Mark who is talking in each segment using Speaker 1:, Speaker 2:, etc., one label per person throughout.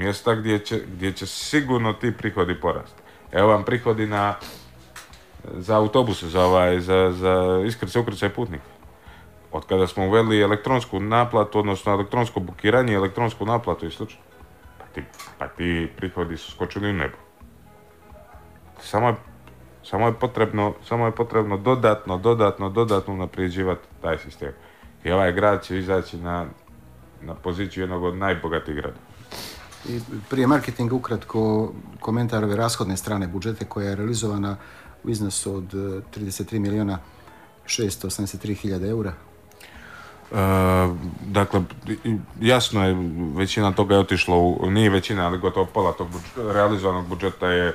Speaker 1: mjesta gdje će sigurno ti prihodi porasti. Evo vam prihodi za autobuse, za iskrcaj, ukrcaj putnika. Od kada smo uveli elektronsku naplatu, odnosno elektronsko bukiranje, elektronsku naplatu i sl. Pa ti prihodi su skočili u nebo. Samo je potrebno dodatno unapređivati taj sistem. I ovaj grad će izaći na poziciju jednog od najbogatijih gradova.
Speaker 2: I prije marketinga ukratko komentar ove rashodne strane budžeta koja je realizovana u iznosu od 33 miliona 683 hiljade eura.
Speaker 1: Dakle, jasno je, većina toga je otišlo nije većina, ali gotovo pola tog realizovanog budžeta je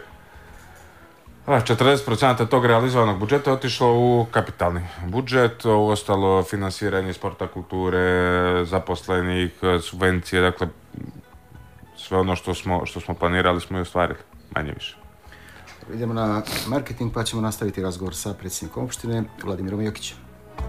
Speaker 1: 40% tog realizovanog budžeta je otišlo u kapitalni budžet, ovo ostalo finansiranje sporta, kulture, zaposlenih, subvencije, dakle sve ono što smo planirali smo i ostvarili, manje više.
Speaker 2: Idemo na marketing pa ćemo nastaviti razgovor sa predsjednikom opštine Vladimirom Jokićem.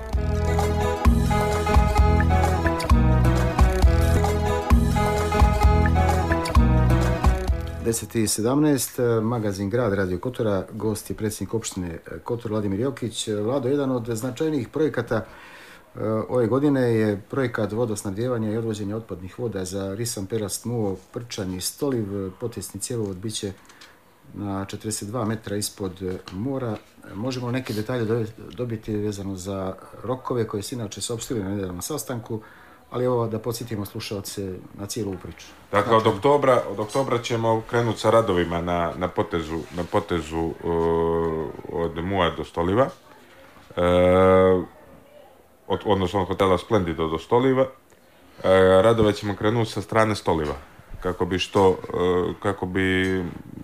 Speaker 2: 10:17, magazin Grad Radio Kotora, gost je predsjednik opštine Kotor Vladimir Jokić. Vlado, jedan od značajnijih projekata ove godine je projekat vodosnabdijevanja i odvođenja otpadnih voda za Risan, Perast, Muo, Prčanj i Stoliv. Potesni cjevovod bit će na 42 metra ispod mora. Možemo neke detalje dobiti vezano za rokove koje se inače saopštili na nedavnom sastanku, ali evo da podsjetimo slušalce na cijelu priču.
Speaker 1: Dakle, od oktobra ćemo krenuti sa radovima na potezu od Mua do Stoliva, odnosno od hotela Splendido do Stoliva. Radove ćemo krenuti sa strane Stoliva, kako bi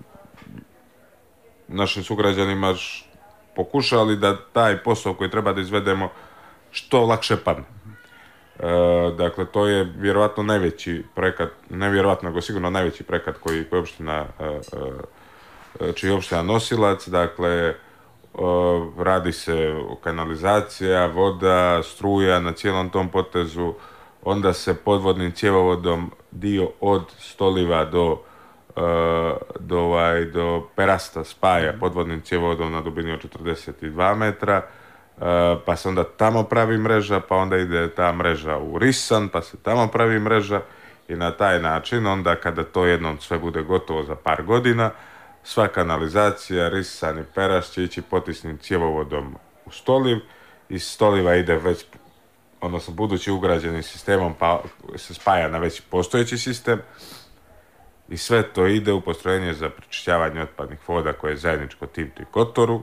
Speaker 1: našim sugrađanima pokušali da taj posao koji treba da izvedemo što lakše padne. Dakle, to je vjerovatno najveći projekat, nego sigurno najveći projekat čiji je opština nosilac. Dakle, radi se o kanalizacija, voda, struja na cijelom tom potezu, onda se podvodnim cjevovodom dio od Stoliva do Perasta spaja podvodnim cjevovodom na dubini od 42 metra, pa se onda tamo pravi mreža, pa onda ide ta mreža u Risan, pa se tamo pravi mreža i na taj način onda kada to jednom sve bude gotovo za par godina, sva kanalizacija, Risan i Perast će ići potisnim cjevovodom u Stoliv, iz Stoliva ide već, odnosno budući ugrađenim sistemom pa se spaja na već postojeći sistem i sve to ide u postrojenje za pročišćavanje otpadnih voda koje je zajedničko Timtu i Kotoru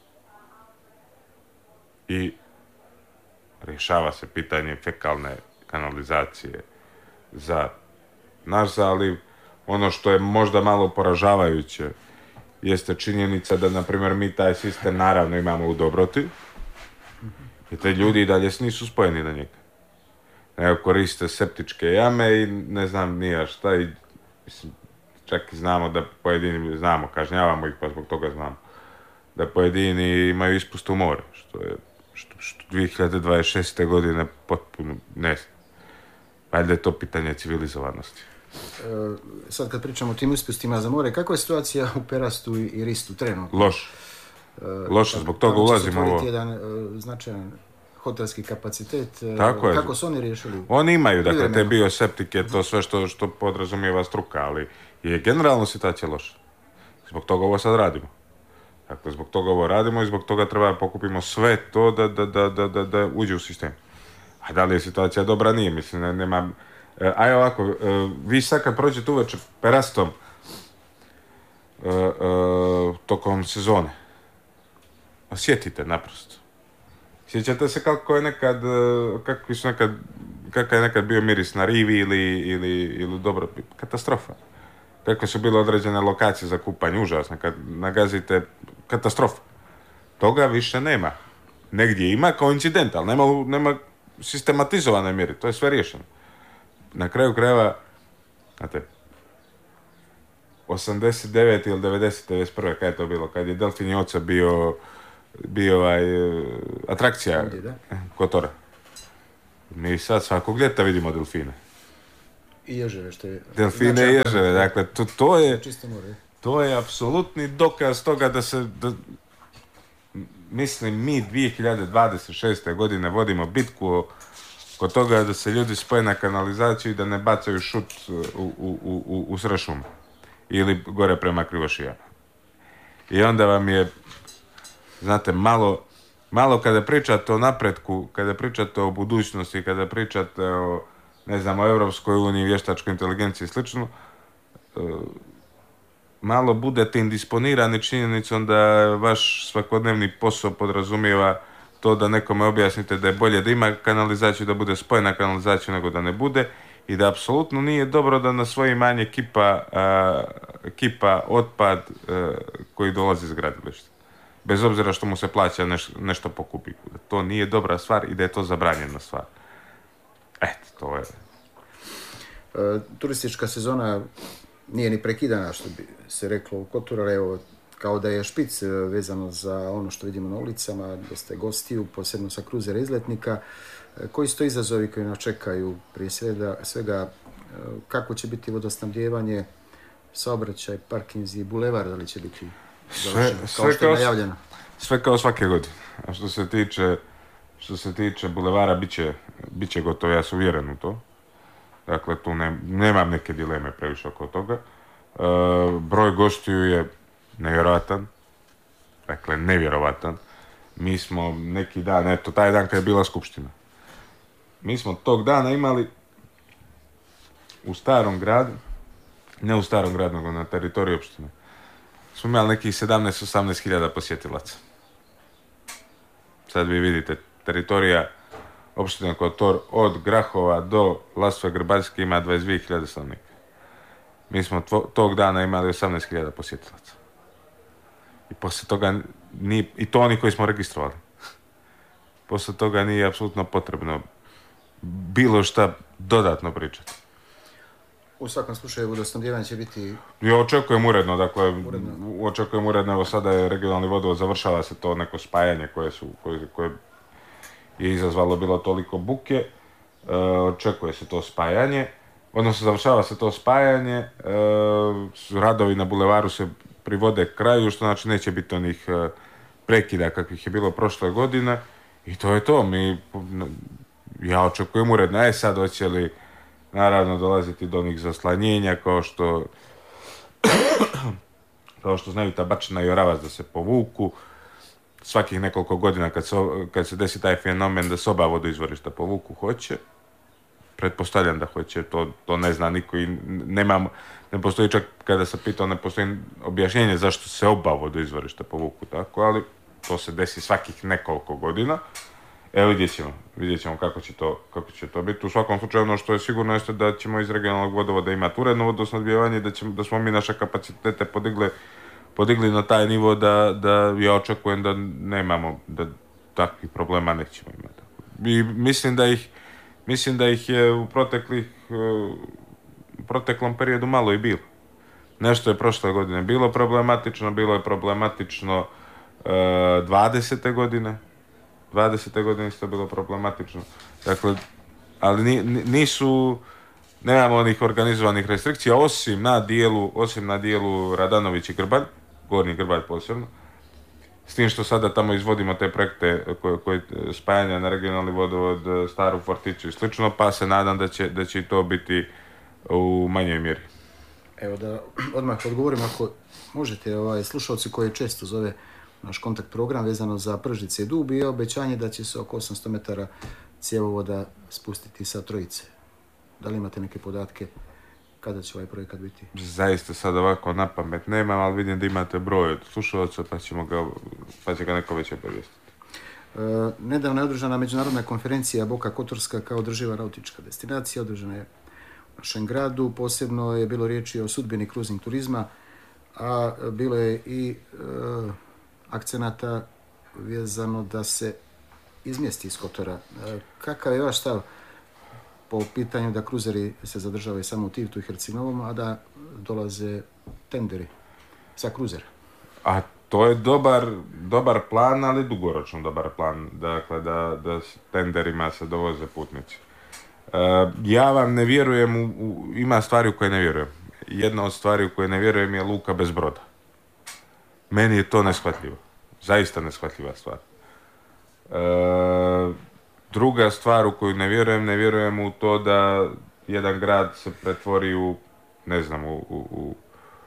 Speaker 1: i rješava se pitanje fekalne kanalizacije za naš zaliv. Ono što je možda malo poražavajuće jeste činjenica da, na primjer, mi taj sistem naravno imamo u Dobroti i te ljudi i dalje nisu spojeni na njega. Nego koriste septičke jame i ne znam nija šta i mislim, čak i znamo da pojedini, kažnjavamo ih pa zbog toga znamo, da pojedini imaju ispust u more, što 2026. godine potpuno ne znam. Valjda je to pitanje civilizovanosti.
Speaker 2: Sad kad pričamo o tim ispustima za more, kakva je situacija u Perastu i Ristu trenutno?
Speaker 1: Loše, zbog toga ulazimo ovo.
Speaker 2: Tamo će jedan značajan hotelski kapacitet. Kako su oni riješili?
Speaker 1: Oni imaju, dakle, te bioseptike, to sve što podrazumijeva struka, ali je generalno situacija loša. Zbog toga ovo sad radimo. Dakle, zbog toga ovo radimo i zbog toga treba pokupimo sve to da uđe u sistem. A da li je situacija dobra? Nije, mislim, nema... Aj ovako, vi sad kad prođete uveče Perastom tokom sezone, osjetite naprosto. Sjećate se kakav je nekad bio miris na rivi ili dobro, katastrofa. Kakve su bile određene lokacije za kupanje, užasno, kad nagazite, katastrofa. Toga više nema. Negdje ima kao incident, ali nema sistematizovane mjere, to je sve riješeno. Na kraju krajeva, znate, 89. ili 90. 91. kad je to bilo, kad je Delfin i oca bio atrakcija Kotora. Mi sad svakog ljeta vidimo delfine.
Speaker 2: I ježeve što je...
Speaker 1: Delfine i ježeve, dakle, to je apsolutni dokaz toga mislim, mi 2026. godine vodimo bitku kod toga da se ljudi spoje na kanalizaciju i da ne bacaju šut u sred šume ili gore prema Krivošijama. I onda vam je, znate, malo kada pričate o napretku, kada pričate o budućnosti, kada pričate o, ne znam, o Europskoj uniji, vještačkoj inteligenciji i slično, malo budete indisponirani činjenicom da vaš svakodnevni posao podrazumijeva to da nekome objasnite da je bolje da ima kanalizaciju, da bude spojena kanalizaciju nego da ne bude, i da apsolutno nije dobro da na svoje imanje kipa otpad koji dolazi iz gradilišta. Bez obzira što mu se plaća nešto po kubiku. Da to nije dobra stvar i da je to zabranjena stvar. Eto, to je...
Speaker 2: Turistička sezona nije ni prekidana, što bi se reklo u Kotoru, ali evo, kao da je špic vezano za ono što vidimo na ulicama, dosta je gostiju, posebno sa kruzera izletnika. Koji su to izazovi koji nas čekaju? Prije svega, kako će biti vodosnabdijevanje, saobraćaj, parkinzi, bulevar, da li će biti završeno, kao što je najavljeno?
Speaker 1: Sve kao svake godine. A što se tiče bulevara, bit će gotovo, ja sam uvjeren u to. Dakle, tu nemam neke dileme previše oko toga. Broj gostiju je nevjerojatan. Dakle, nevjerovatan. Mi smo neki dan, eto, taj dan kad je bila skupština, mi smo tog dana imali u starom gradu, ne u starom gradu, nego na teritoriju opštine, smo imali nekih 17-18 hiljada posjetilaca. Sad vi vidite, teritorija opštine Kotor od Grahova do Lasve Grbaljske ima 22.000 stanovnika. Mi smo tog dana imali 18.000 posjetilaca. I poslije toga, i to oni koji smo registrovali. Poslije toga nije apsolutno potrebno bilo šta dodatno pričati.
Speaker 2: U svakom slučaju vodosnabdijevanje će biti...
Speaker 1: Ja očekujem uredno, dakle, očekujem uredno, evo sada je regionalni vodovod, završava se to neko spajanje koje je izazvalo bilo toliko buke, očekuje se to spajanje, odnosno završava se to spajanje, radovi na bulevaru se privode kraju, što znači neće biti onih prekida kakvih je bilo prošle godine, i to je to. Ja očekujem uredno. Sad hoće li naravno dolaziti do onih zaslanjenja, kao što znaju Tabačina i Oravac da se povuku. Svakih nekoliko godina kad se desi taj fenomen da se oba vodoizvorišta povuku, hoće. Pretpostavljam da hoće, to ne zna niko i ne postoji, čak kada se pitao, ne postoji objašnjenje zašto se oba vodoizvorišta povuku tako, ali to se desi svakih nekoliko godina. Evo, vidjet ćemo kako će to biti. U svakom slučaju, ono što je sigurno jeste da ćemo iz regionalnog vodovoda imati uredno vodosnabdijevanje, da smo mi naše kapacitete podigli na taj nivo da ja očekujem da nemamo, da takvih problema nećemo imati. I mislim da ih je u proteklom periodu malo i bilo. Nešto je prošle godine bilo je problematično 20. godine. 20. godine isto bilo problematično. Dakle, ali nemamo onih organizovanih restrikcija, osim na dijelu Radanović i Grbalj, Gornji Grbalj posebno. S tim što sada tamo izvodimo te projekte koje spajanja na regionalni vodovod, Staru Forticu i slično, pa se nadam da će i to biti u manjoj mjeri.
Speaker 2: Evo da odmah odgovorim, ako možete, slušalci koji često zove naš kontakt program vezano za Pržnice i Dub, i obećanje da će se oko 800 metara cjevovoda spustiti sa Trojice. Da li imate neke podatke kada će ovaj projekat biti?
Speaker 1: Zaista sad ovako na pamet nemam, ali vidim da imate broj od slušalaca, pa će ga neko već obavijestiti.
Speaker 2: Nedavno je održana međunarodna konferencija Boka Kotorska kao održiva nautička destinacija. Održana je u našem gradu. Posebno je bilo riječi o sudbini kruzing turizma, a bilo je i akcenata vezano da se izmjesti iz Kotora. Kakav je vaš stav po pitanju da kruzeri se zadržavaju samo u Tivtu i Herceg-Novom, a da dolaze tenderi za kruzere?
Speaker 1: A to je dobar plan, ali dugoročno dobar plan. Dakle, da s tenderima se dovoze putnici. Ja vam ne vjerujem, ima stvari u koje ne vjerujem. Jedna od stvari u koje ne vjerujem je luka bez broda. Meni je to neshvatljivo. Zaista neshvatljiva stvar. Druga stvar u koju ne vjerujem u to da jedan grad se pretvori u, ne znam, u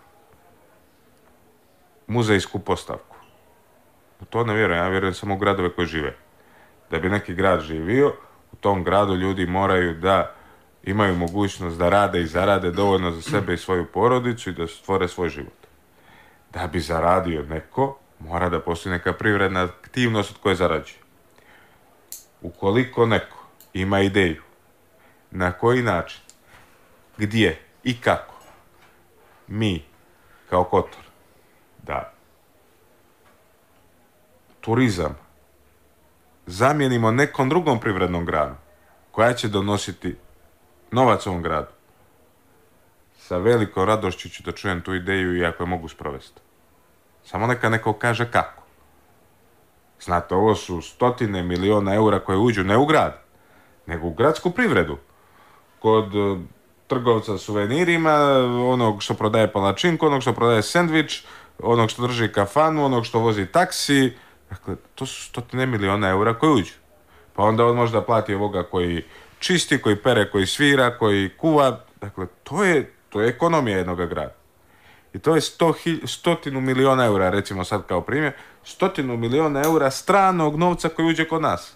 Speaker 1: muzejsku postavku. U to ne vjerujem, ja vjerujem samo u gradove koji žive. Da bi neki grad živio, u tom gradu ljudi moraju da imaju mogućnost da rade i zarade dovoljno za sebe i svoju porodicu i da stvore svoj život. Da bi zaradio neko, mora da postoji neka privredna aktivnost od koje zarađuje. Ukoliko neko ima ideju na koji način, gdje i kako mi kao Kotor da turizam zamijenimo nekom drugom privrednom granom koja će donositi novac ovom gradu, sa velikom radošću ću da čujem tu ideju i ako je mogu sprovesti. Samo neka neko kaže kako. Znate, ovo su stotine miliona eura koje uđu ne u grad, nego u gradsku privredu. Kod trgovca suvenirima, onog što prodaje palačinku, onog što prodaje sendvič, onog što drži kafanu, onog što vozi taksi. Dakle, to su stotine miliona eura koje uđu. Pa onda on možda plati ovoga koji čisti, koji pere, koji svira, koji kuva. Dakle, to je ekonomija jednog grada. I to je 100 miliona eura, recimo sad kao primjer, 100 miliona eura stranog novca koji uđe kod nas.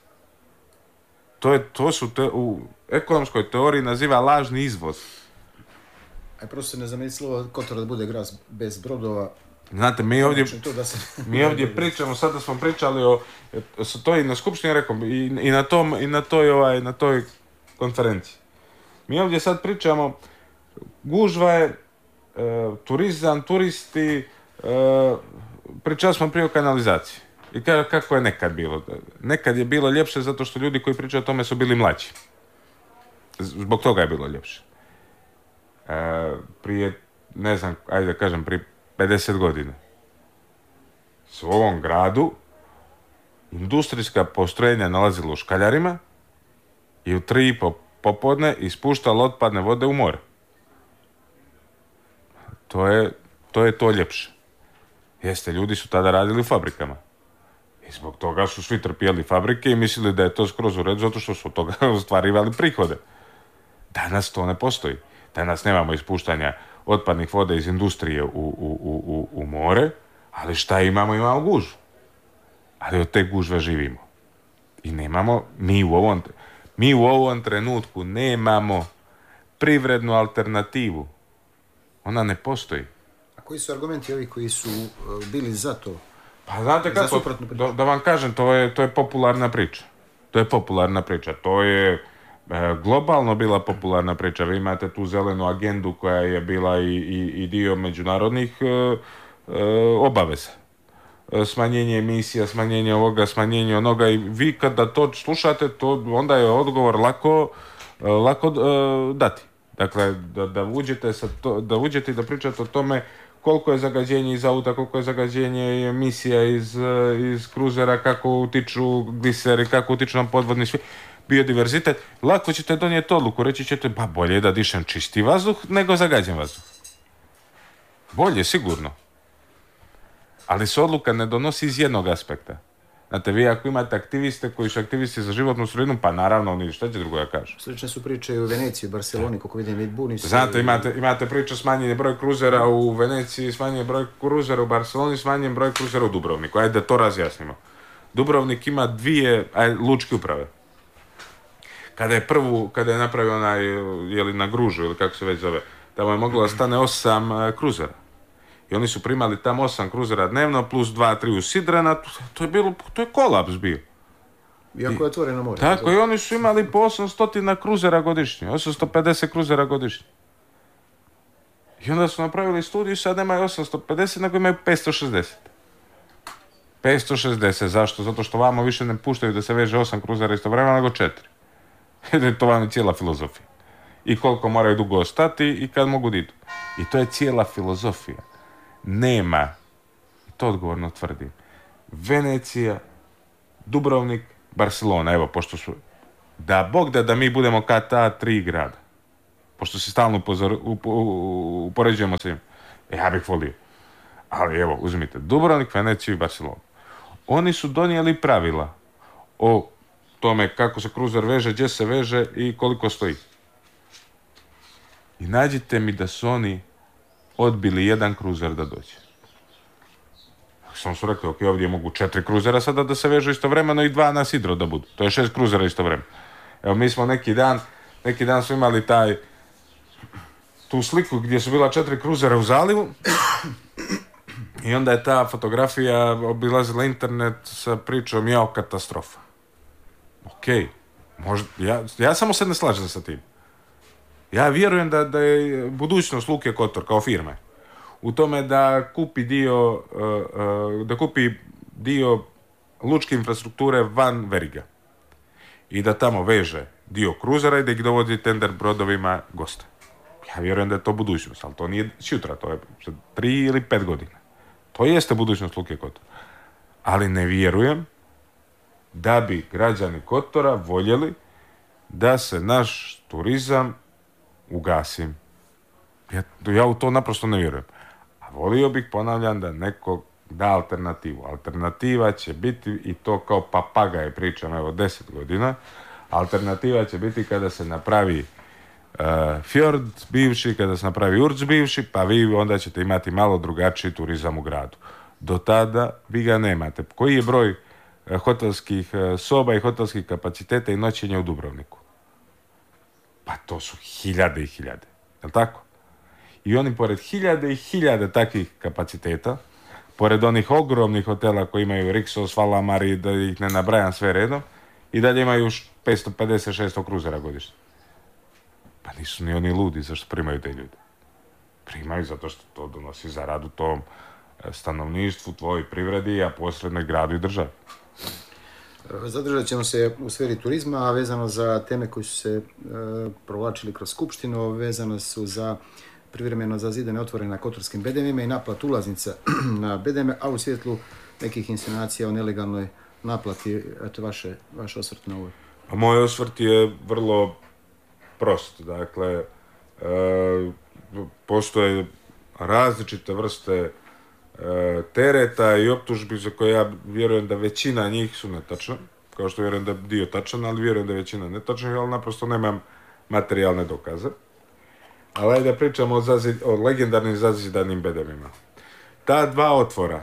Speaker 1: To su u ekonomskoj teoriji naziva lažni izvoz.
Speaker 2: A prosto se ne zamislilo Kotor da bude grad bez brodova.
Speaker 1: Znate, mi ovdje pričamo, sada smo pričali to i na skupštini rekao, i na toj konferenciji. Mi ovdje sad pričamo, gužva je, turizam, turisti, pričali smo prije o kanalizaciji. I kako je nekad bilo. Nekad je bilo ljepše zato što ljudi koji pričaju o tome su bili mlađi. Zbog toga je bilo ljepše. Prije, ne znam, ajde da kažem, prije 50 godina su u ovom gradu industrijska postrojenja nalazila u Škaljarima i u 3:30 popodne ispuštala otpadne vode u more. To je to ljepše. Jeste, ljudi su tada radili u fabrikama. I zbog toga su svi trpijeli fabrike i mislili da je to skroz u redu zato što su od toga ostvarivali prihode. Danas to ne postoji. Danas nemamo ispuštanja otpadnih voda iz industrije u more, ali šta imamo? Imamo gužvu. Ali od te gužve živimo. I nemamo, mi u ovom trenutku nemamo privrednu alternativu. Ona ne postoji.
Speaker 2: A koji su argumenti ovi koji su bili za to?
Speaker 1: Pa znate kako, da vam kažem, to je popularna priča. To je globalno bila popularna priča. Vi imate tu zelenu agendu koja je bila i dio međunarodnih obaveza. Smanjenje emisija, smanjenje ovoga, smanjenje onoga, i vi kada to slušate, onda je odgovor lako dati. Dakle, da uđete i da pričate o tome koliko je zagađenje iz auta, koliko je zagađenje emisija iz kruzera, kako utiču gliseri, kako utiču nam podvodni biodiverzitet, lako ćete donijeti odluku, reći ćete, pa bolje je da dišem čisti vazduh nego zagađen vazduh. Bolje, sigurno. Ali se odluka ne donosi iz jednog aspekta. Znate, vi ako imate aktiviste koji su aktivisti za životnu sredinu, pa naravno oni šta će drugo ja kažem.
Speaker 2: Slične su priče i u Veneciji, u Barceloni, kako vidim, i buni se.
Speaker 1: Znate, imate priču smanjenje broj kruzera u Veneciji, smanjenje broj kruzera u Barceloni, smanjenje broj kruzera u Dubrovniku. Ajde da to razjasnimo. Dubrovnik ima 2 lučke uprave. Kada je napravio na Gružu, ili kako se već zove, tamo je moglo da stane 8 kruzera. I oni su primali tamo 8 kruzera dnevno, plus 2-3 usidrena, to je kolaps bio.
Speaker 2: Iako je otvoreno more.
Speaker 1: Tako, i oni su imali po 800 kruzera godišnje, 850 kruzera godišnje. I onda su napravili studiju, sad nemaju 850, nego imaju 560. 560, zašto? Zato što vamo više ne puštaju da se veže 8 kruzera istovremeno, nego 4. To vam je cijela filozofija. I koliko moraju dugo ostati i kad mogu da idu. I to je cijela filozofija. Nema, to odgovorno tvrdim, Venecija, Dubrovnik, Barcelona, evo, pošto su da Bog da mi budemo kao ta 3 grada. Pošto se stalno upoređujemo s njim. Ja bih volio. Ali evo, uzmite Dubrovnik, Veneciju i Barcelonu. Oni su donijeli pravila o tome kako se kruzer veže, gdje se veže i koliko stoji. I nađite mi da su oni odbili jedan kruzer da dođe. Samo su rekli, ok, ovdje mogu 4 kruzera sada da se vežu istovremeno i 2 na sidro da budu. To je 6 kruzera istovremeno. Evo, mi smo neki dan su imali tu sliku gdje su bila 4 kruzera u zalivu i onda je ta fotografija obilazila internet sa pričom jao katastrofa. Ok, ja samo se ne slažem sa tim. Ja vjerujem da je budućnost Luke Kotor kao firme u tome da kupi dio lučke infrastrukture van veriga i da tamo veže dio kruzera i da ih dovodi tender brodovima goste. Ja vjerujem da je to budućnost, ali to nije sutra, to je 3 ili 5 godina. To jeste budućnost Luke Kotor. Ali ne vjerujem da bi građani Kotora voljeli da se naš turizam ugasi. Ja u to naprosto ne vjerujem. A volio bih, ponavljam, da neko da alternativu. Alternativa će biti, i to kao papagaje pričam, evo 10 godina, alternativa će biti kada se napravi fjord bivši, kada se napravi urc bivši, pa vi onda ćete imati malo drugačiji turizam u gradu. Do tada vi ga nemate. Koji je broj hotelskih soba i hotelskih kapaciteta i noćenja u Dubrovniku? Pa to su hiljade i hiljade. Je li tako? I oni pored hiljade i hiljade takvih kapaciteta, pored onih ogromnih hotela koji imaju Rixos, Valamari, da ih ne nabrajam sve redom, i dalje imaju 550-600 kruzera godišnje. Pa nisu ni oni ludi zašto primaju te ljude. Primaju zato što to donosi zaradu tom stanovništvu, tvojoj privredi, a posredno i gradu i državi.
Speaker 2: Zadržat ćemo se u sferi turizma, a vezano za teme koje su se provlačili kroz skupštinu, vezano su za privremeno zazidane otvorene na kotorskim bedemima i naplatu ulaznica na bedeme, a u svjetlu nekih insinuacija o nelegalnoj naplati. Eto, vaš osvrt na ovo.
Speaker 1: Moj osvrt je vrlo prost. Dakle, postoje različite vrste tereta i optužbi za koje ja vjerujem da većina njih su netačna, kao što vjerujem da dio tačan, ali vjerujem da je većina netačna, ali naprosto nemam materijalne dokaze. Ali ajde da pričamo o legendarnim zazidanim bedemima. Ta dva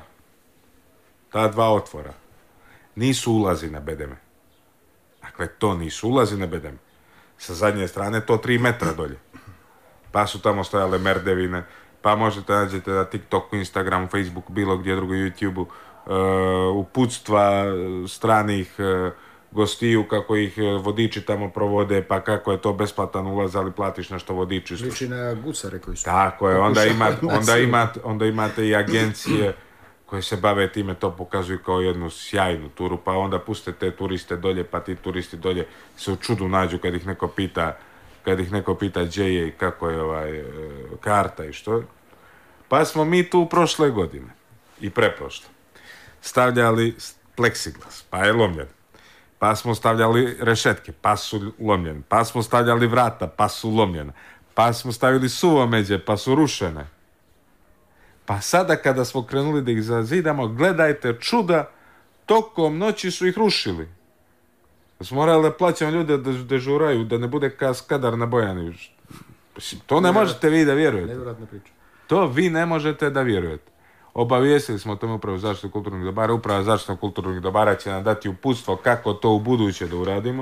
Speaker 1: otvora nisu ulazi na bedeme. Dakle, to nisu ulazi na bedeme. Sa zadnje strane to 3 metra dolje. Pa su tamo stojale merdevine, pa možete nađete na TikToku, Instagramu, Facebooku, bilo gdje drugo, YouTubeu, uputstva stranih gostiju, kako ih vodiči tamo provode, pa kako je to besplatan ulaz, ali platiš nešto vodiču.
Speaker 2: Liči na gucare koji su...
Speaker 1: Tako je, onda imate i agencije koje se bave time, to pokazuju kao jednu sjajnu turu, pa onda puste te turiste dolje, pa ti turisti dolje se u čudu nađu kad ih neko pita gdje je i kako je karta i što. Pa smo mi tu prošle godine i preprošle stavljali pleksiglas, pa je lomljen. Pa smo stavljali rešetke, pa su lomljene. Pa smo stavljali vrata, pa su lomljene. Pa smo stavili suvomeđe, pa su rušene. Pa sada kada smo krenuli da ih zazidamo, gledajte čuda, tokom noći su ih rušili. Smo morali da plaćamo ljude da dežuraju, da ne bude kaskadar na Bojani. To ne možete vi da vjerujete.
Speaker 2: Nevjerojatna priča.
Speaker 1: To vi ne možete da vjerujete. Obavijestili smo o tome Upravu zaštitu kulturnih dobara. Uprava zaštitu kulturnih dobara će nam dati uputstvo kako to u buduće da uradimo.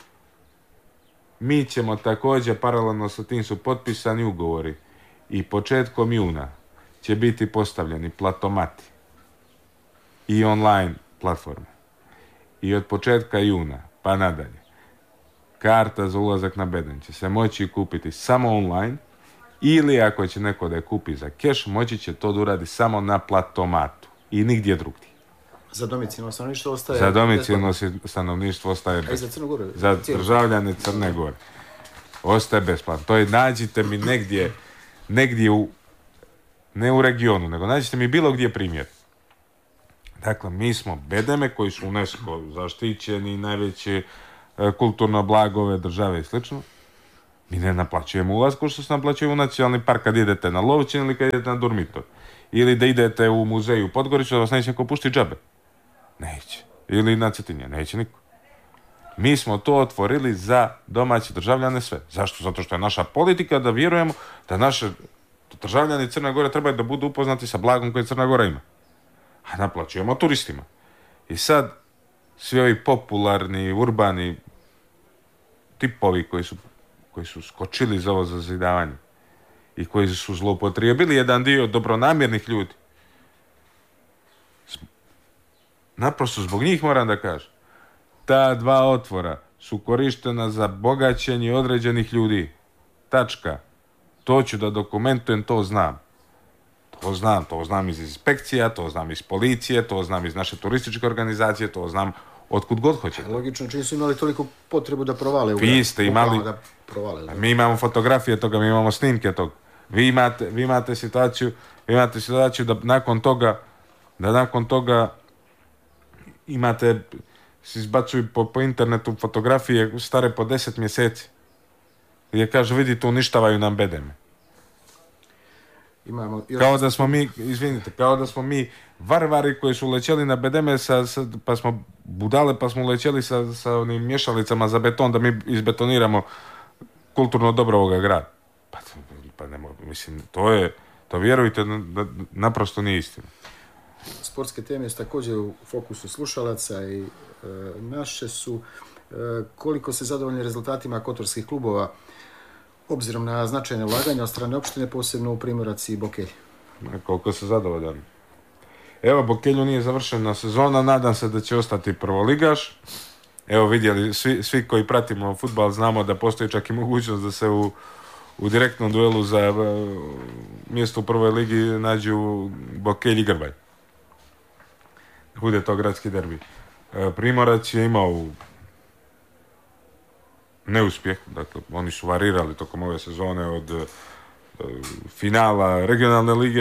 Speaker 1: Mi ćemo također, paralelno sa tim su potpisani ugovori i početkom juna će biti postavljeni platomati i online platforme. I od početka juna pa nadalje karta za ulazak na beden će se moći kupiti samo online, ili ako će neko da je kupi za keš, moći će to da uradi samo na platomatu i nigdje drugdje.
Speaker 2: Za domicilno stanovništvo ostaje...
Speaker 1: Za domicilno stanovništvo ostaje besplatno.
Speaker 2: Za Crnu Goru?
Speaker 1: Za državljane Crne Gore. Ostaje besplatno. To je, nađite mi negdje ne u regionu, nego nađite mi bilo gdje primjer. Dakle, mi smo bedeme koji su UNESCO zaštićeni, najveći kulturno blago ove države i slično. Mi ne naplaćujemo ulaz kao što se naplaćuje u nacionalni park kad idete na Lovćin ili kad idete na Durmitor. Ili da idete u muzej u Podgoricu da vas neće neko pušti džabe. Neće. Ili na Cetinje. Neće niko. Mi smo to otvorili za domaće državljane sve. Zašto? Zato što je naša politika da vjerujemo da naše državljani Crne Gore trebaju da budu upoznati sa blagom koje Crna Gora ima. A naplaćujemo turistima. I sad svi ovi popularni, urbani tipovi koji su skočili za ovo zazidavanje i koji su zloupotrijebili jedan dio dobronamjernih ljudi. Naprosto zbog njih moram da kažem. Ta dva otvora su korištena za bogaćenje određenih ljudi. Tačka. To ću da dokumentujem, to znam. To znam iz inspekcija, to znam iz policije, to znam iz naše turističke organizacije, to znam otkud god hoćete.
Speaker 2: Logično, čini su imali toliko potrebu da provale.
Speaker 1: Vi ste imali... Mi imamo fotografije toga, mi imamo snimke toga. Vi imate situaciju da nakon toga imate, se izbacuju po internetu fotografije stare po 10 mjeseci. Gdje kaže, vidite, uništavaju nam bedeme. Kao da smo mi varvari koji su lećeli na bedeme pa smo budale, pa smo lećeli sa onim mješalicama za beton da mi izbetoniramo kulturno dobro ovoga grada. Pa ne mogu, mislim, to vjerujte, naprosto nije istina.
Speaker 2: Sportske teme su također u fokusu slušalaca i naše su koliko se zadovoljni rezultatima kotorskih klubova obzirom na značajne ulaganja od strane opštine, posebno u Primorac i Bokelj.
Speaker 1: Koliko se zadovoljan. Evo, Bokelju nije završena sezona, nadam se da će ostati prvoligaš. Evo, vidjeli, svi koji pratimo fudbal znamo da postoji čak i mogućnost da se u direktnom duelu za mjesto u prvoj ligi nađu Bokelj i Grbaj. Bude to gradski derbi. Primorac je imao neuspjeh, dakle oni su varirali tokom ove sezone od finala regionalne lige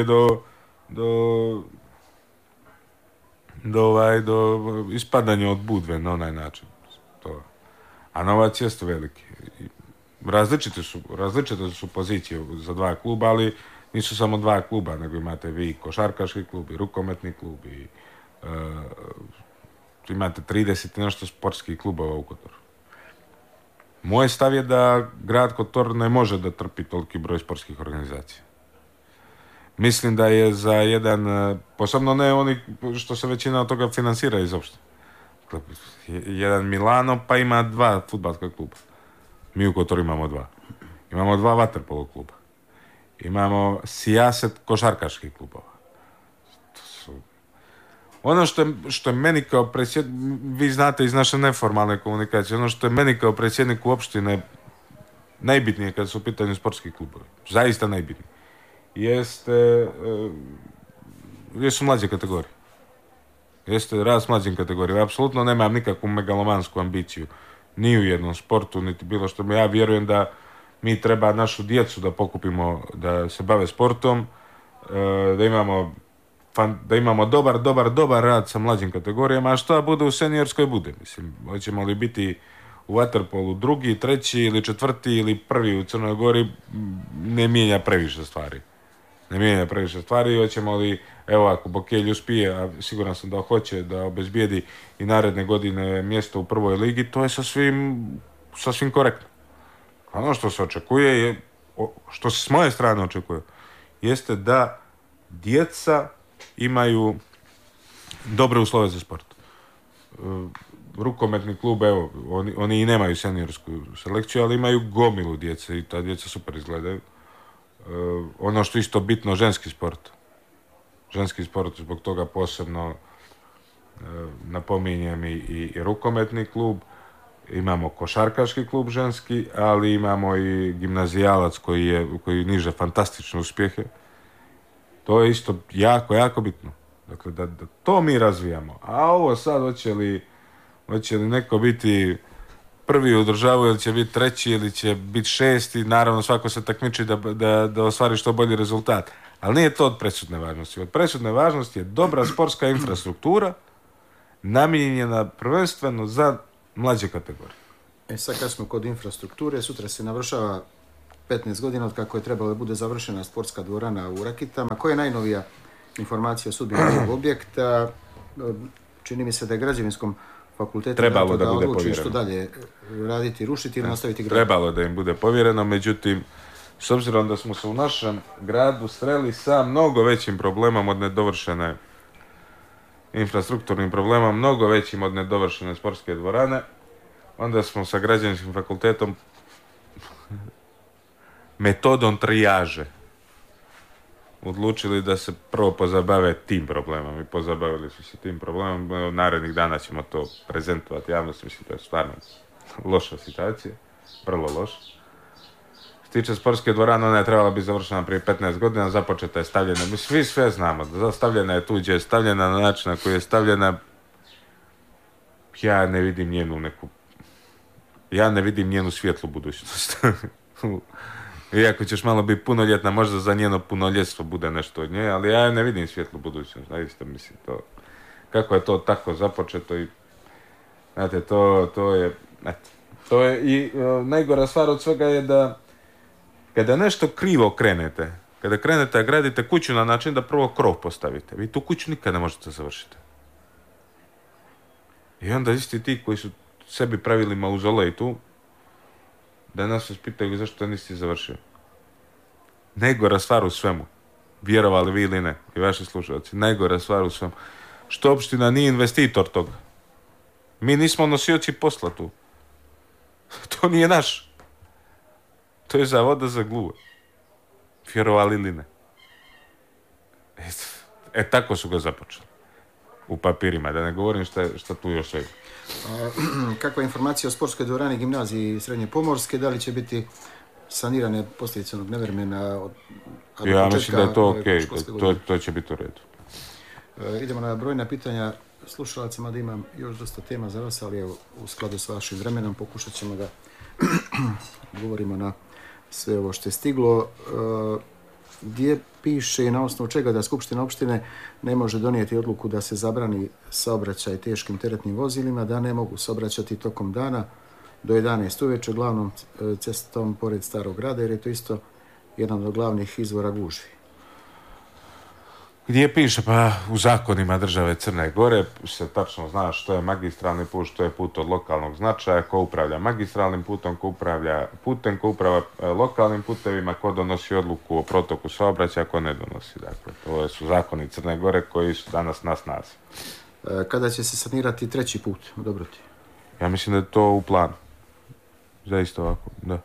Speaker 1: do ispadanja od Budve na onaj način. A novac jeste veliki. Različite su pozicije za dva kluba, ali nisu samo dva kluba, nego imate vi košarkaški klub i rukometni klub i imate 30 i nešto sportskih klubova u Kotoru. Moj stav je da grad Kotor ne može da trpi toliki broj sportskih organizacija. Mislim da je za jedan, posebno ne oni što se većina od toga finansira iz opštine. Jedan Milano pa ima 2 fudbalska kluba. Mi u Kotoru imamo 2. Imamo 2 vaterpolo kluba. Imamo sijaset košarkaških klubova. Ono što je meni kao predsjednik, vi znate iz naše neformalne komunikacije, ono što je meni kao predsjedniku opštine najbitnije kad su u pitanju sportski klubovi, zaista najbitnije, jesu mlađe kategorije. Jeste rast mlađim kategorijama. Apsolutno nemam nikakvu megalomansku ambiciju ni u jednom sportu, niti bilo što. Ja vjerujem da mi treba našu djecu da pokupimo da se bave sportom, da imamo dobar rad sa mlađim kategorijama, a što bude u seniorskoj bude. Mislim, hoćemo li biti u vaterpolu 2., 3. ili 4. ili 1. u Crnoj Gori, ne mijenja previše stvari. Hoćemo li, evo, ako Bokelj uspije, a siguran sam da hoće, da obezbijedi i naredne godine mjesto u prvoj ligi, to je sasvim korektno. Ono što se očekuje, što se s moje strane očekuje, jeste da djeca imaju dobre uslove za sport. Rukometni klub, evo, oni i nemaju seniorsku selekciju, ali imaju gomilu djece i ta djeca super izgledaju. Ono što isto bitno, ženski sport, zbog toga posebno napominjem i rukometni klub. Imamo košarkaški klub ženski, ali imamo i gimnazijalac koji niže fantastične uspjehe. To je isto jako bitno. Dakle, da to mi razvijamo. A ovo sad, hoće li neko biti prvi u državu, ili će biti 3. ili će biti 6. Naravno, svako se takmiči da ostvari što bolji rezultat. Ali nije to od presudne važnosti. Od presudne važnosti je dobra sportska infrastruktura namijenjena prvenstveno za mlađe kategorije.
Speaker 2: Sad kad smo kod infrastrukture, sutra se navršava 15 godina od kako je trebalo da bude završena sportska dvorana u Rakitama. Koja je najnovija informacija o sudbini ovog objekta? Čini mi se da je građevinskom fakultetu
Speaker 1: trebalo
Speaker 2: da
Speaker 1: bude
Speaker 2: odluči
Speaker 1: povjereno.
Speaker 2: što dalje raditi, rušiti ili nastaviti graditi.
Speaker 1: Trebalo da im bude povjereno, međutim, s obzirom da smo se u našem gradu sreli sa mnogo većim problemom od nedovršene infrastrukturnim problemom, mnogo većim od nedovršene sportske dvorane, onda smo sa građevinskim fakultetom metodom trijaže odlučili da se prvo pozabave tim problemom i pozabavili su se tim problemom. Narednih dana ćemo to prezentovati javnosti, mislim da je stvarno loša situacija, vrlo loša. Što tiče sportske dvorane, ona je trebala biti završena prije 15 godina, započeta je stavljena, mi svi sve znamo, da stavljena je tuđe, je stavljena na način na koji je stavljena, ja ne vidim njenu svjetlu budućnost. Iako ćeš malo biti punoljetna, možda za njeno punoljetstvo bude nešto od nje, ali ja ne vidim svjetlu budućnost, zaista mislim to. Kako je to tako započeto i, znate, to je i najgora stvar od svega je da kada nešto krivo krenete, kada krenete da gradite kuću na način da prvo krov postavite, vi tu kuću nikada ne možete završiti. I onda isti ti koji su sebi pravili mauzolej tu, da nas vas pitaju zašto nisi završio. Najgora stvar u svemu, vjerovali vi ili ne, i vaši slušalci, najgora stvar u svemu, što opština nije investitor toga. Mi nismo nosioci posla tu. To nije naš. To je Zavoda za gluhe. Vjerovali ili ne. Tako su ga započeli. U papirima, da ne govorim šta tu još svega.
Speaker 2: Kakva je informacija o sportskoj dvorani gimnaziji Srednje Pomorske? Da li će biti sanirane posljedice onog nevremena od
Speaker 1: ja mislim da je to okej, to će biti u redu.
Speaker 2: Idemo na brojna pitanja slušalacima, da imam još dosta tema za vas, ali evo, u skladu s vašim vremenom pokušat ćemo da govorimo na sve ovo što je stiglo. Gdje piše i na osnovu čega da Skupština opštine ne može donijeti odluku da se zabrani saobraćaj teškim teretnim vozilima, da ne mogu saobraćati tokom dana do 11 uveče glavnom cestom pored Starog grada, jer je to isto jedan od glavnih izvora gužvi.
Speaker 1: Gdje piše? Pa u zakonima države Crne Gore se tačno zna što je magistralni put, što je put od lokalnog značaja, ko upravlja magistralnim putom, ko upravlja putem, ko upravlja lokalnim putevima, ko donosi odluku o protoku saobraćaja, ko ne donosi. Dakle, to su zakoni Crne Gore koji su danas na snazi.
Speaker 2: Kada će se sanirati treći put u Dobroti?
Speaker 1: Ja mislim da je to u planu. Zaista ovako, da.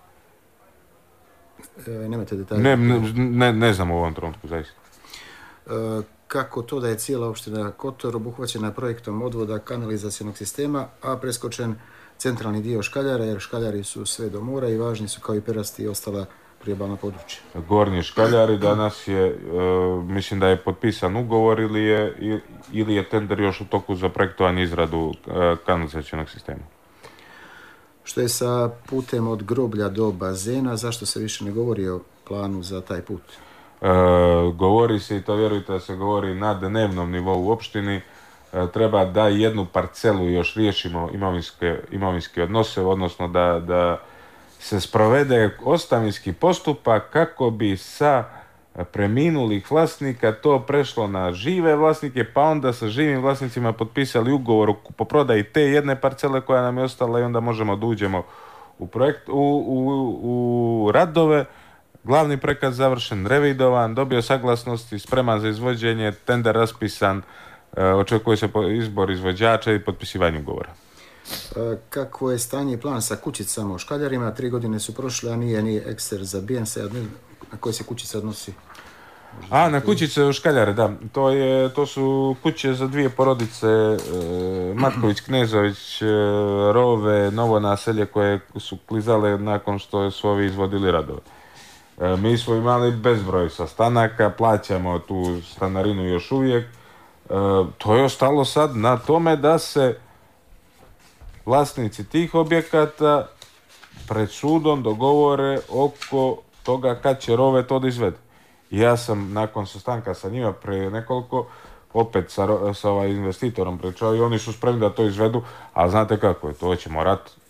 Speaker 2: Nemate detalje?
Speaker 1: Ne znam u ovom trenutku, zaista.
Speaker 2: Kako to da je cijela opština Kotor obuhvaćena projektom odvoda kanalizacionog sistema, a preskočen centralni dio Škaljara, jer Škaljari su sve do mora i važni su kao i Perasti i ostala priobalna područja.
Speaker 1: Gornji Škaljari danas je, mislim da je potpisan ugovor ili je tender još u toku za projektovanje izradu kanalizacionog sistema.
Speaker 2: Što je sa putem od groblja do bazena? Zašto se više ne govori o planu za taj put?
Speaker 1: Govori se, i to vjerujte da se govori na dnevnom nivou u opštini, treba da jednu parcelu još riješimo imovinske odnose, odnosno da se sprovede ostavinski postupak kako bi sa preminulih vlasnika to prešlo na žive vlasnike, pa onda sa živim vlasnicima potpisali ugovor o kupoprodaji te jedne parcele koja nam je ostala i onda možemo da uđemo u projekt, u radove. Glavni projekat završen, revidovan, dobio saglasnost i spreman za izvođenje, tender raspisan, očekuje se izbor izvođača i potpisivanje ugovora.
Speaker 2: Kako je stanje i plan sa kućicama u Škaljarima? 3 godine su prošle, a nije ekser zabijen se. Na koje se kućice odnosi?
Speaker 1: Na kućice u Škaljare, da. To su kuće za 2 porodice, Matković-Knezović, Rove, novo naselje koje su klizale nakon što su ovi izvodili radove. Mi smo imali bezbroj sastanaka, plaćamo tu stanarinu još uvijek. To je ostalo sad na tome da se vlasnici tih objekata pred sudom dogovore oko toga kad će Rove to da izvede. Ja sam nakon sastanka sa njima pre nekoliko, opet sa investitorom pričao i oni su spremni da to izvedu, ali znate kako je, to će morat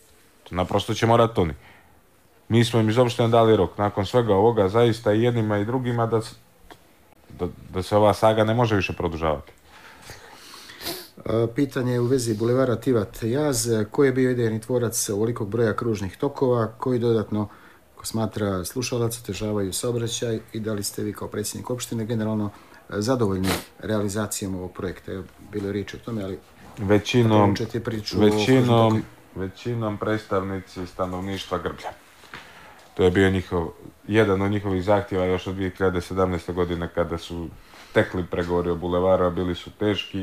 Speaker 1: Naprosto će morati oni. Mi smo im iz opštine dali rok. Nakon svega ovoga zaista i jednima i drugima da se ova saga ne može više produžavati.
Speaker 2: Pitanje je u vezi bulevara Tivat Jaz. Koji je bio idejni tvorac ovolikog broja kružnih tokova koji dodatno, ko smatra slušalac, otežavaju saobraćaj i da li ste vi kao predsjednik opštine generalno zadovoljni realizacijom ovog projekta? Bilo je riječ o tome, ali
Speaker 1: većinom predstavnici stanovništva Grblja. To je bio jedan od njihovih zahtjeva još od 2017. godine kada su tekli pregovori o bulevaru, a bili su teški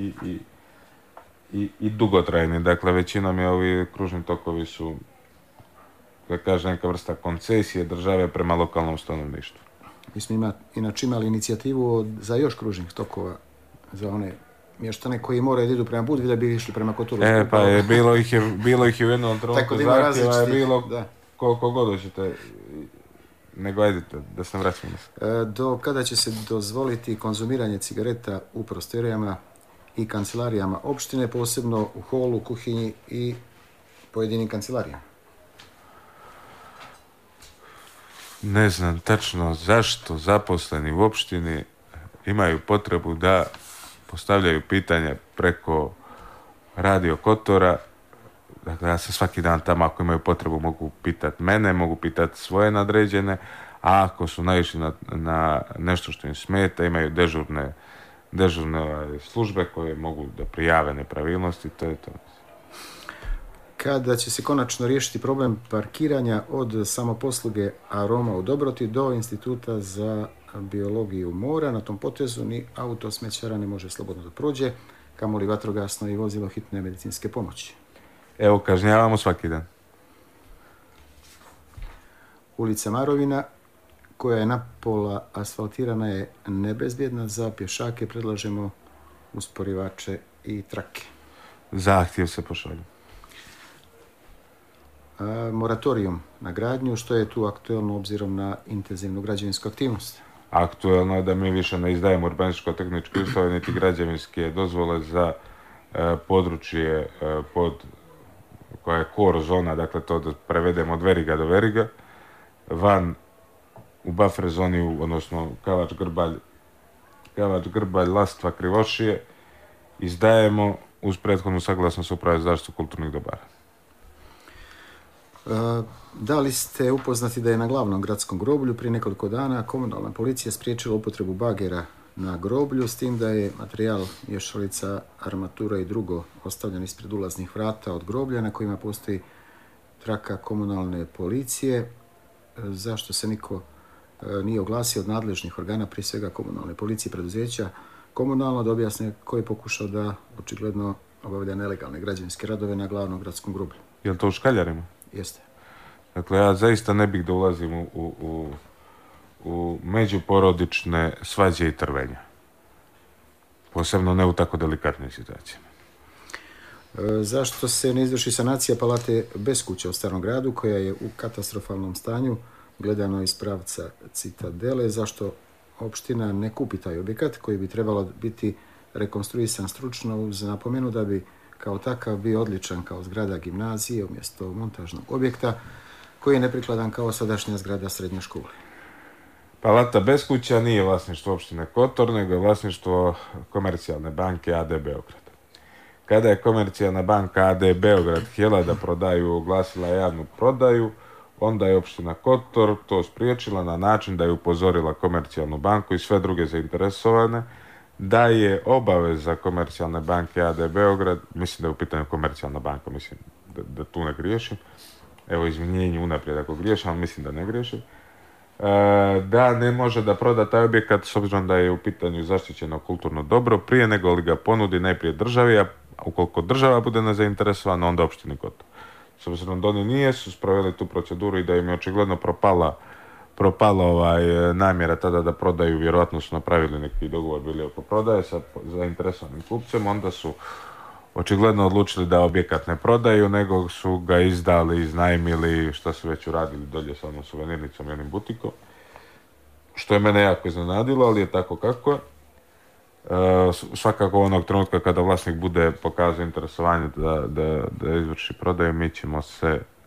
Speaker 1: i dugotrajni. Dakle, većinom je ovi kružni tokovi su, da kažem, neka vrsta koncesije države prema lokalnom stanovništvu.
Speaker 2: Mi smo inače imali inicijativu za još kružnih tokova, za one mještane koji moraju da idu prema Budvi da bi išli prema Kotoru.
Speaker 1: Pa je, bilo ih je u jednom trenutku zahtjeva, je bilo koliko god hoćete, nego ajdete, da se vraćamo.
Speaker 2: Do kada će se dozvoliti konzumiranje cigareta u prostorijama i kancelarijama opštine, posebno u holu, kuhinji i pojedinim kancelarijama?
Speaker 1: Ne znam tačno zašto zaposleni u opštini imaju potrebu da postavljaju pitanja preko Radio Kotora. Dakle, ja se svaki dan tamo, ako imaju potrebu, mogu pitati mene, mogu pitati svoje nadređene, a ako su naišli na nešto što im smeta, imaju dežurne službe koje mogu da prijave nepravilnosti, to je to.
Speaker 2: Kada će se konačno riješiti problem parkiranja od samoposluge Aroma u Dobroti do Instituta za biologiju mora, na tom potezu ni auto smećara ne može slobodno da prođe, kamoli vatrogasno i vozilo hitne medicinske pomoći.
Speaker 1: Evo, kažnjavamo svaki dan.
Speaker 2: Ulica Marovina, koja je napola asfaltirana, je nebezbjedna. Za pješake predlažemo usporivače i trake.
Speaker 1: Zahtjev se pošalju.
Speaker 2: Moratorijum na gradnju, što je tu aktuelno obzirom na intenzivnu građevinsku aktivnost?
Speaker 1: Aktuelno je da mi više ne izdajemo urbanističko-tehničke uslove niti građevinske dozvole za područje koja je core zona, dakle to da prevedemo od Veriga do Veriga, van u buffer zoni, odnosno Kavač, Grbalj, Lastva, Krivošije, izdajemo uz prethodnu saglasnost Uprave za zaštitu kulturnih dobara.
Speaker 2: Da li ste upoznati da je na glavnom gradskom groblju prije nekoliko dana komunalna policija spriječila upotrebu bagera na groblju, s tim da je materijal, mješalica, armatura i drugo ostavljen ispred ulaznih vrata od groblja na kojima postoji traka komunalne policije? Zašto se niko nije oglasio od nadležnih organa, prije svega komunalne policije, preduzeća komunalno, da objasne ko je pokušao da očigledno obavlja nelegalne građevinske radove na glavnom gradskom groblju?
Speaker 1: Je li to u Škaljarima?
Speaker 2: Jeste.
Speaker 1: Dakle, ja zaista ne bih da ulazim u međuporodične svađe i trvenja. Posebno ne u tako delikatnim situacijama.
Speaker 2: Zašto se ne izvrši sanacija palate Beskuća u Starom gradu, koja je u katastrofalnom stanju, gledano iz pravca Citadele? Zašto opština ne kupi taj objekat koji bi trebalo biti rekonstruisan stručno, uz napomenu da bi kao takav bio odličan kao zgrada gimnazije umjesto montažnog objekta koji je neprikladan kao sadašnja zgrada srednje škole?
Speaker 1: Palata Beskuća nije vlasništvo opštine Kotor, nego je vlasništvo Komercijalne banke AD Beograd. Kada je Komercijalna banka AD Beograd htjela da prodaju, oglasila javnu prodaju, onda je opština Kotor to spriječila na način da je upozorila Komercijalnu banku i sve druge zainteresovane da je obaveza Komercijalne banke AD Beograd, mislim da je u pitanju Komercijalna banka, mislim da tu ne griješim, evo izvinjenje unaprijed ako griješim, ali mislim da ne griješim, da ne može da proda taj objekat s obzirom da je u pitanju zaštićeno kulturno dobro prije nego li ga ponudi najprije državi, a ukoliko država bude nezainteresovana, onda opštini Kotor. S obzirom da oni nije su sproveli tu proceduru i da im je očigledno propala namjera tada da prodaju, vjerojatno su napravili neki dogovor bili oko prodaje sa zainteresovanim kupcem, onda su očigledno odlučili da objekat ne prodaju, nego su ga izdali, iznajmili, što su već uradili dolje sa onom suvenirnicom i onim butikom. Što je mene jako iznenadilo, ali je tako kako je. Svakako onog trenutka kada vlasnik bude pokazao interesovanje da izvrši prodaju, mi ćemo se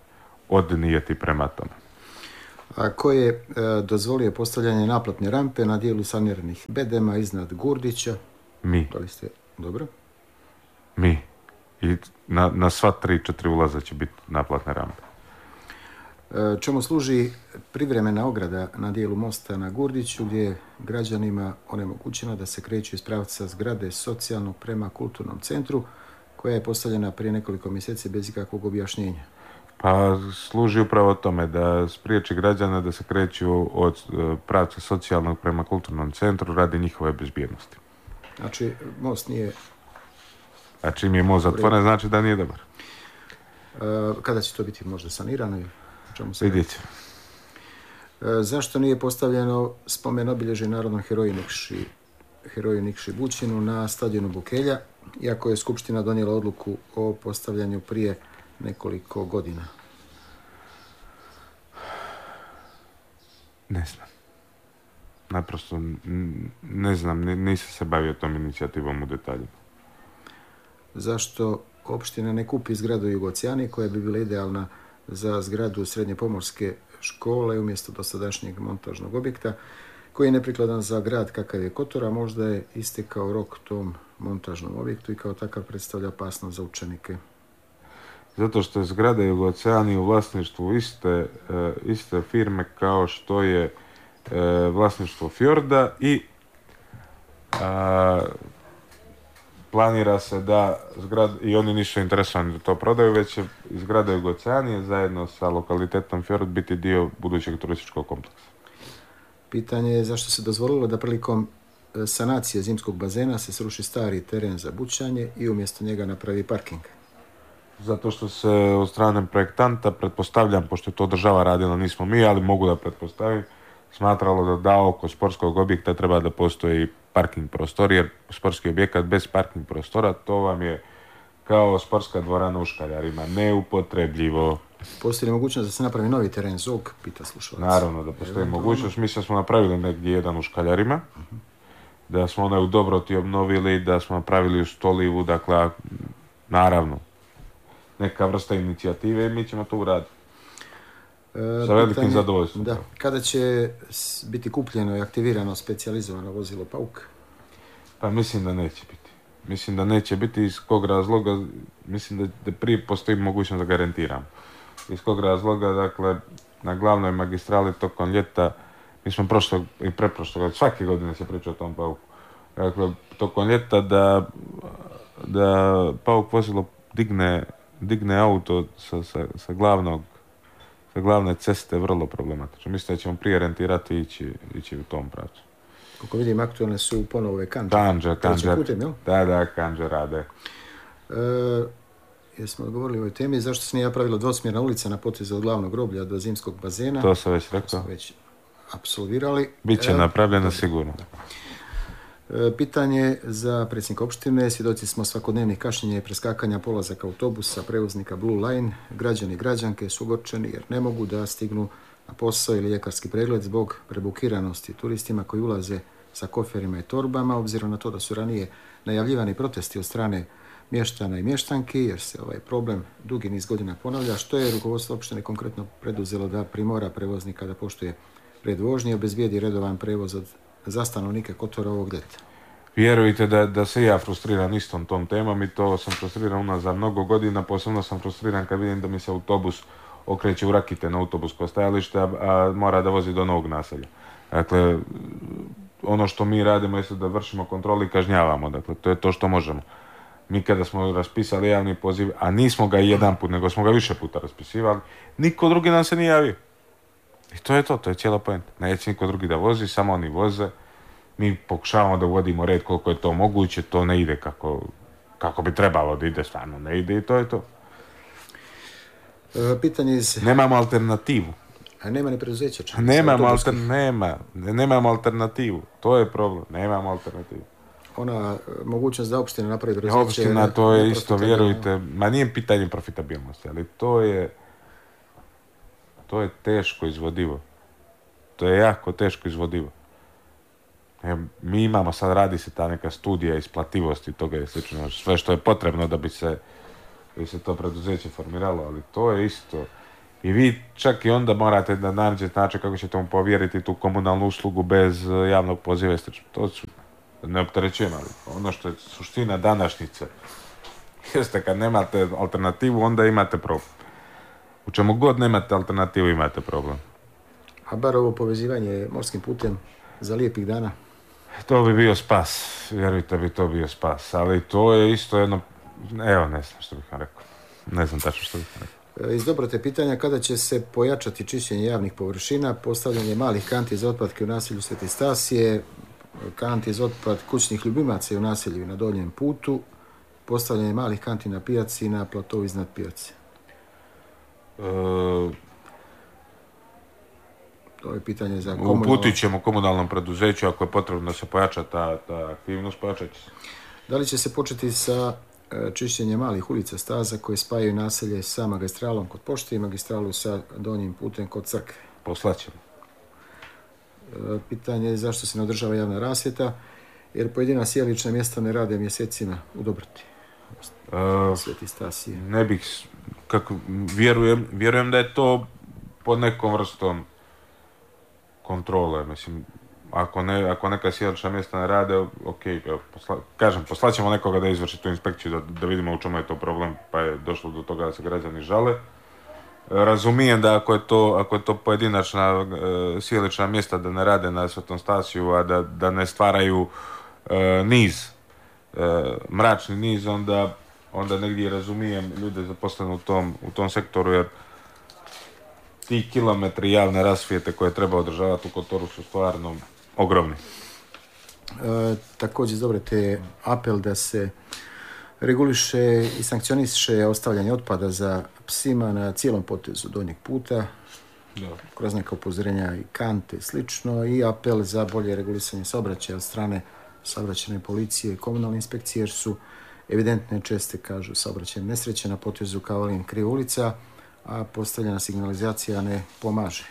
Speaker 1: odnijeti prema tome.
Speaker 2: A ko je dozvolio postavljanje naplatne rampe na dijelu saniranih bedema iznad Gurdića?
Speaker 1: Mi.
Speaker 2: Da li ste... Dobro.
Speaker 1: Mi. I na sva 3-4 ulaza će biti naplatne rampe.
Speaker 2: Čemu služi privremena ograda na dijelu mosta na Gurdiću gdje je građanima onemogućeno da se kreću iz pravca zgrade socijalnog prema kulturnom centru koja je postavljena prije nekoliko mjeseci bez ikakvog objašnjenja?
Speaker 1: Pa služi upravo tome da spriječi građana da se kreću od pravca socijalnog prema kulturnom centru radi njihove bezbjednosti.
Speaker 2: Znači, most nije...
Speaker 1: A čim je most zatvoren, znači da nije dobar.
Speaker 2: Kada će to biti možda sanirano?
Speaker 1: Vidjet će.
Speaker 2: Zašto nije postavljeno spomen obilježje narodnom heroju Nikši Bućinu na stadionu Bukelja, iako je Skupština donijela odluku o postavljanju prije nekoliko godina?
Speaker 1: Ne znam. Naprosto ne znam, nisam se bavio tom inicijativom u detalju.
Speaker 2: Zašto opština ne kupi zgradu Jugocijani koja bi bila idealna za zgradu srednje pomorske škole umjesto dosadašnjeg montažnog objekta koji je neprikladan za grad kakav je Kotor, a možda je istekao rok tom montažnom objektu i kao takav predstavlja opasnost za učenike?
Speaker 1: Zato što je zgrada Jugocijani u vlasništvu iste firme kao što je vlasništvo Fjorda i planira se da i oni nisu interesovani da to prodaju, već će zgrada Jugocijani zajedno sa lokalitetom Fjord biti dio budućeg turističkog kompleksa.
Speaker 2: Pitanje je zašto se dozvolilo da prilikom sanacije zimskog bazena se sruši stari teren za bućanje i umjesto njega napravi parking?
Speaker 1: Zato što se od strane projektanta, pretpostavljam, pošto je to država radila, nismo mi, ali mogu da pretpostavim, smatralo da oko sportskog objekta treba da postoji parking prostor, jer sportski objekat bez parking prostora, to vam je kao sportska dvorana u Škaljarima, neupotrebljivo.
Speaker 2: Postoji li mogućnost da se napravi novi teren ZOG, pita slušalac?
Speaker 1: Naravno da postoji mogućnost. Mi smo napravili negdje jedan u Škaljarima, da smo onaj u Dobroti obnovili, da smo napravili u Stolivu, dakle, naravno, neka vrsta inicijative i mi ćemo to uraditi. Sa velikim zadovoljstvom.
Speaker 2: Da. Kada će biti kupljeno i aktivirano specijalizovano vozilo Pauk?
Speaker 1: Pa mislim da neće biti. Mislim da neće biti iz kog razloga, mislim da prije postoji mogućnost da garantiram. Iz kog razloga, dakle, na glavnoj magistrali tokom ljeta, mi smo prošlog i pretprošlog, svake godine se priča o tom Pauku. Dakle, tokom ljeta da Pauk vozilo digne auto sa glavne ceste, vrlo problematično. Mislim da ćemo prije rentirati i ići u tom pravcu.
Speaker 2: Kako vidim, aktualne su ponovo ove Kanđe.
Speaker 1: Kanđe.
Speaker 2: Putem, jel?
Speaker 1: Da, Kanđe rade.
Speaker 2: Jesmo odgovorili o ovoj temi. Zašto se nije napravila dvosmjerna ulica na potezu od glavnog groblja do zimskog bazena?
Speaker 1: To sam već rekao.
Speaker 2: To smo već apsolvirali.
Speaker 1: Biće napravljeno sigurno.
Speaker 2: Pitanje za predsjednika opštine. Svjedoci smo svakodnevnih kašnjenja i preskakanja polazaka autobusa, prevoznika Blue Line. Građani i građanke su ogorčeni jer ne mogu da stignu na posao ili ljekarski pregled zbog prebukiranosti turistima koji ulaze sa koferima i torbama, obzirom na to da su ranije najavljivani protesti od strane mještana i mještanki, jer se ovaj problem dugi niz godina ponavlja. Što je rukovodstvo opštine konkretno preduzelo da primora prevoznika da poštuje red vožnje i obezbijedi redovan prevoz za stanovnike Kotora ovog ljeta?
Speaker 1: Vjerujte da se ja frustriram istom tom temom i to sam frustriran unazad mnogo godina. Posebno sam frustriran kad vidim da mi se autobus okreće u Rakite na autobusko stajalište, a mora da vozi do novog naselja. Dakle, ono što mi radimo je da vršimo kontrolu i kažnjavamo. Dakle, to je to što možemo. Mi kada smo raspisali javni poziv, a nismo ga jedan put, nego smo ga više puta raspisivali, niko drugi nam se nije javio. I to je cijela poenta. Neće niko drugi da vozi, samo oni voze. Mi pokušavamo da uvodimo red koliko je to moguće, to ne ide kako bi trebalo da ide, stvarno ne ide i to je to.
Speaker 2: Pitanje
Speaker 1: Nemamo alternativu.
Speaker 2: A nema ni preduzeća čak?
Speaker 1: Nemamo alternativu. To je problem. Nemamo alternativu.
Speaker 2: Ona mogućnost da opština napravi preduzeće...
Speaker 1: Opština, to je isto, vjerujte. Ma nije pitanje profitabilnosti, ali to je teško izvodivo. To je jako teško izvodivo. Mi imamo, sad radi se ta neka studija isplativosti toga i slično, sve što je potrebno da bi se to preduzeće formiralo, ali to je isto I vi čak i onda morate da nađete način kako ćete mu povjeriti tu komunalnu uslugu bez javnog poziva. To su, ne opterećujem, ali ono što je suština današnjice jeste kad nemate alternativu, onda imate problem. U čemu god nemate alternativu, imate problem.
Speaker 2: A bar ovo povezivanje morskim putem za lijepih dana?
Speaker 1: To bi bio spas, vjerujte bi, to bio spas, ali to je isto jedno, evo ne znam što bih vam rekao, ne znam tačno što bih vam rekao.
Speaker 2: Iz dobrote pitanja, kada će se pojačati čišćenje javnih površina, postavljanje malih kanti za otpadke u naselju Svete Stasije, kanti za otpad kućnih ljubimaca u naselju na Donjem putu, postavljanje malih kanti na pijaci i na platovu iznad pijace? To je pitanje za komunalno...
Speaker 1: Uputit ćemo komunalnom preduzeću ako je potrebno da se pojača ta aktivnost, pojačat će se.
Speaker 2: Da li će se početi sa čišćenjem malih ulica, staza koje spajaju naselje sa magistralom kod pošte i magistralu sa Donjim putem kod crkve?
Speaker 1: Poslaćemo.
Speaker 2: Pitanje je zašto se ne održava javna rasvjeta, jer pojedina sjelična mjesta ne rade mjesecima u Dobroti. Sveti Stasije.
Speaker 1: Ne bih, vjerujem da je to pod nekom vrstom kontrole, mislim, ako neka sjelična mjesta ne rade, ok, poslaćemo nekoga da izvrši tu inspekciju, da vidimo u čemu je to problem, pa je došlo do toga da se građani žale. Razumijem da ako je to pojedinačna sjelična mjesta da ne rade na Svetom Stasiju, a da ne stvaraju niz, mračni niz, onda negdje razumijem ljude zaposlene u tom sektoru, jer ti kilometri javne rasvijete koje treba održavati u Kotoru su stvarno ogromni.
Speaker 2: Također dobrate apel da se reguliše i sankcioniše ostavljanje otpada za psima na cijelom potezu Donjeg puta, kroz neka upozorenja i kante i slično, i apel za bolje regulisanje saobraćaja od strane saobraćajne policije i komunalne inspekcije, jer su evidentne česte, kažu, saobraćajne nesreće na potezu Kavalin Kriva ulica, a postavljena signalizacija ne pomaže.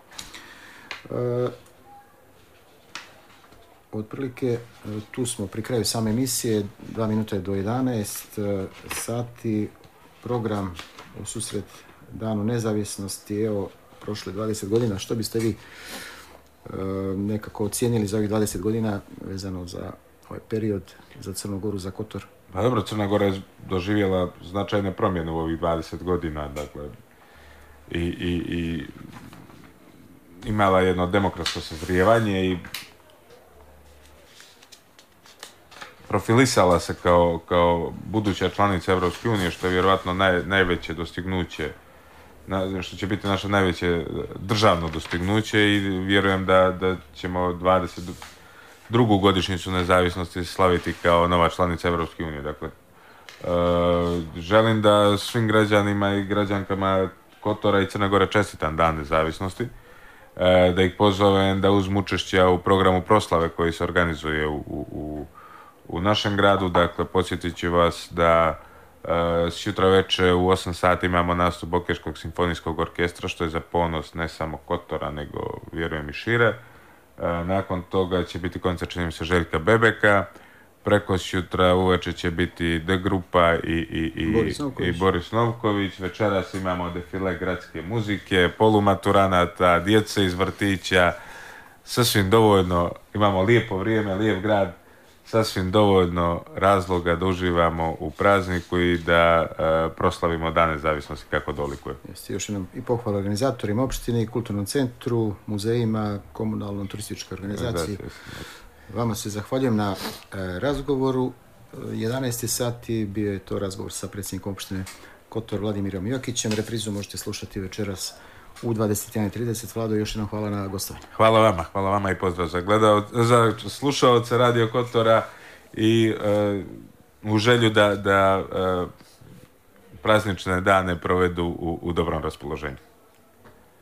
Speaker 2: Otprilike, tu smo pri kraju same emisije, 2 minute do 11 sati, program u susret Danu nezavisnosti, evo, prošle 20 godina. Što biste vi nekako ocijenili za ovih 20 godina vezano za ovaj period, za Crnu Goru, za Kotor?
Speaker 1: Pa dobro, Crna Gora je doživjela značajne promjene u ovih 20 godina, dakle, i imala jedno demokratsko sazrijevanje i profilisala se kao buduća članica Europske unije, što je vjerojatno najveće dostignuće, što će biti naše najveće državno dostignuće, i vjerujem da ćemo 22. godišnjicu nezavisnosti slaviti kao nova članica Europske unije. Dakle, želim da svim građanima i građankama Kotora i Crne Gore čestitam Dan nezavisnosti, da ih pozovem da uzmu učešća u programu proslave koji se organizuje u našem gradu. Dakle, podsjetit ću vas da sutra večer u 8 sati imamo nastup Bokeškog simfonijskog orkestra, što je za ponos ne samo Kotora, nego vjerujem i šire. Nakon toga će biti koncert, čini mi se, Željka Bebeka. Preko sutra uveče će biti D Grupa i Boris Novković. Večeras imamo defile gradske muzike, polumaturanata, djece iz vrtića. Sasvim dovoljno, imamo lijepo vrijeme, lijep grad, sasvim dovoljno razloga da uživamo u prazniku i da proslavimo Dan nezavisnosti kako dolikuje.
Speaker 2: Jeste, još jednom i pohvala organizatorima opštine i kulturnom centru, muzejima, komunalnom turističkoj organizaciji. Vama se zahvaljujem na razgovoru. 11. sati bio je to razgovor sa predsjednikom opštine Kotor Vladimirom Jokićem. Reprizu možete slušati večeras u 21:30. Vlado, još jednom hvala na gostovanju.
Speaker 1: Hvala vama i pozdrav za slušaoce Radio Kotora i u želju da praznične dane provedu u dobrom raspoloženju.